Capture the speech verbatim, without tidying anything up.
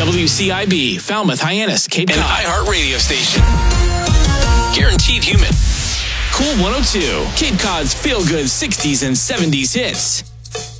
W C I B, Falmouth, Hyannis, Cape Cod. An iHeart radio station. Guaranteed human. Cool one oh two, Cape Cod's feel-good sixties and seventies hits.